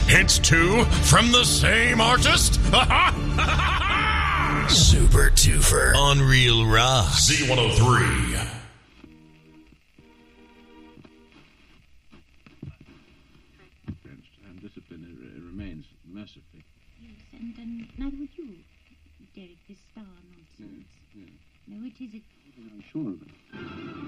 Hits 2 from the same artist? Super Twofer on Real Rock. Z103. And discipline remains mercifully. Yes, and neither would you, Derek, this star nonsense. Yes. No, it is. I'm sure of it.